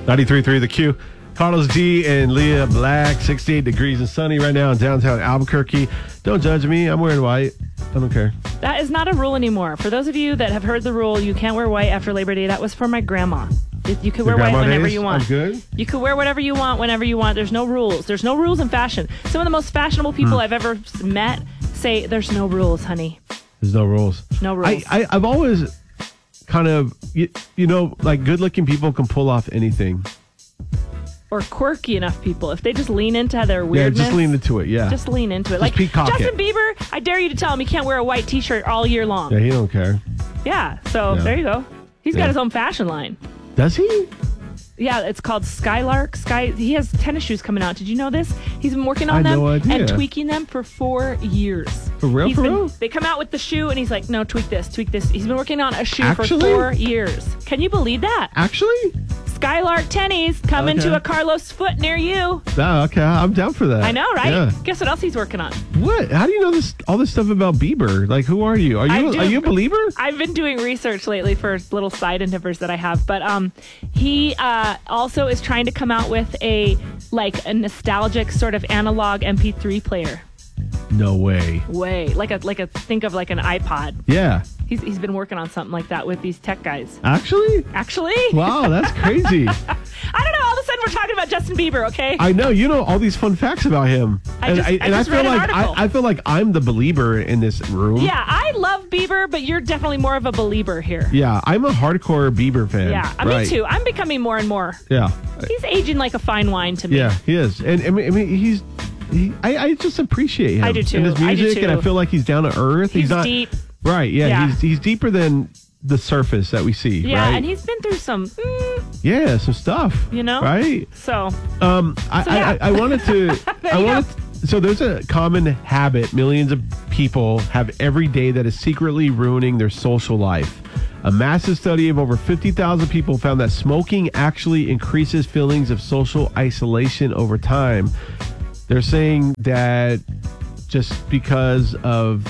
93.3 The Q. Carlos D and Leah Black, 68 degrees and sunny right now in downtown Albuquerque. Don't judge me. I'm wearing white. I don't care. That is not a rule anymore. For those of you that have heard the rule, you can't wear white after Labor Day. That was for my grandma. You could wear white whenever you want. I'm good. You could wear whatever you want whenever you want. There's no rules. There's no rules in fashion. Some of the most fashionable people I've ever met say there's no rules, honey. There's no rules. No rules. I've always kind of, like good-looking people can pull off anything. Or quirky enough people. If they just lean into their weirdness. Yeah, just lean into it, yeah. Just lean into it. Just peacock Justin it. Bieber, I dare you to tell him he can't wear a white t-shirt all year long. Yeah, he don't care. Yeah, so there you go. He's got his own fashion line. Does he? Yeah, it's called Skylark. He has tennis shoes coming out. Did you know this? He's been working on I had them no idea. and tweaking them for 4 years. For real? For real? They come out with the shoe and he's like, no, tweak this, tweak this. He's been working on a shoe Actually? for 4 years. Can you believe that? Actually? Skylark tennies coming to a Carlos foot near you. Oh, okay. I'm down for that. I know, right? Yeah. Guess what else he's working on? What? How do you know all this stuff about Bieber? Like, who are you? Are you a believer? I've been doing research lately for little side endeavors that I have, but he also is trying to come out with a nostalgic sort of analog MP3 player. No way. Think of like an iPod. Yeah. He's been working on something like that with these tech guys. Actually? Wow, that's crazy. I don't know. All of a sudden, we're talking about Justin Bieber. Okay. I know. You know all these fun facts about him. I just read an article. I feel like I'm the believer in this room. Yeah, I love Bieber, but you're definitely more of a believer here. Yeah, I'm a hardcore Bieber fan. Yeah, me too. I'm becoming more and more. Yeah. He's aging like a fine wine to me. Yeah, he is. And I mean, I just appreciate him. I do too. And his music, and I feel like he's down to earth. He's not deep. Right. Yeah. He's deeper than the surface that we see. Yeah, right? and he's been through some. Some stuff. Right. So. I wanted to. So there's a common habit millions of people have every day that is secretly ruining their social life. A massive study of over 50,000 people found that smoking actually increases feelings of social isolation over time. They're saying that just because of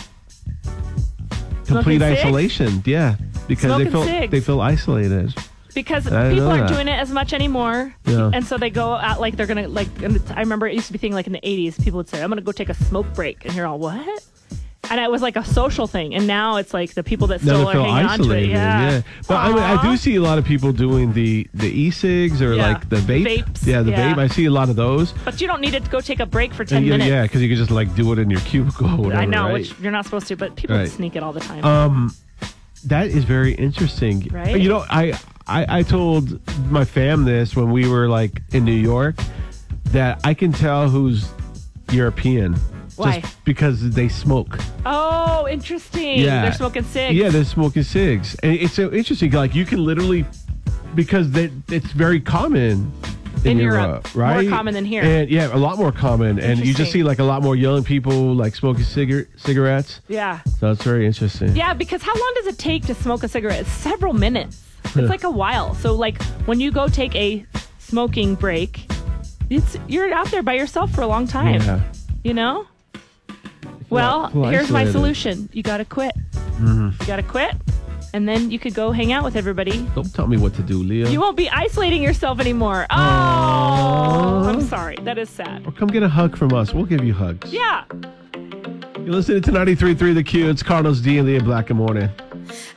complete isolation. Yeah, because they feel isolated. Because people aren't doing it as much anymore. Yeah. And so they go out like they're going to, I remember it used to be a thing like in the 80s, people would say, I'm going to go take a smoke break. And you're all, what? And it was like a social thing. And now it's like the people that still are hanging on to it. Yeah. But I do see a lot of people doing the e-cigs or like the vapes. Yeah, the vape. I see a lot of those. But you don't need to go take a break for 10 minutes. Yeah, because you can just like do it in your cubicle or whatever. I know, right? which you're not supposed to, but people sneak it all the time. That is very interesting. Right? You know, I told my fam this when we were like in New York, that I can tell who's European. Why? Just because they smoke. Oh, interesting. Yeah. They're smoking cigs. Yeah, they're smoking cigs. And it's so interesting. Like, you can literally, because it's very common in Europe, right? More common than here. And a lot more common. And you just see like a lot more young people like smoking cigarettes. Yeah. So it's very interesting. Yeah, because how long does it take to smoke a cigarette? It's several minutes. It's like a while. So like when you go take a smoking break, you're out there by yourself for a long time. Yeah. You know? Well, here's my solution. You got to quit. Mm-hmm. You got to quit. And then you could go hang out with everybody. Don't tell me what to do, Leah. You won't be isolating yourself anymore. Oh, I'm sorry. That is sad. Or come get a hug from us. We'll give you hugs. Yeah. You're listening to 93.3 The Q. It's Carlos D and Leah Black in the morning.